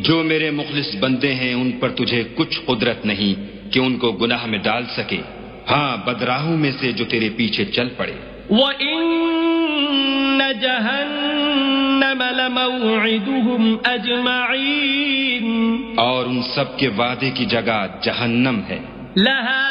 जो मेरे मुखलिस बंदे हैं उन पर तुझे कुछ कुदरत नहीं कि उनको गुनाह में डाल सके। हाँ, बदराहों में से जो तेरे पीछे चल पड़े। वइन्न जहन्नम लमौइदुहुम अजमईन, और उन सब के वादे की जगह जहन्नम है।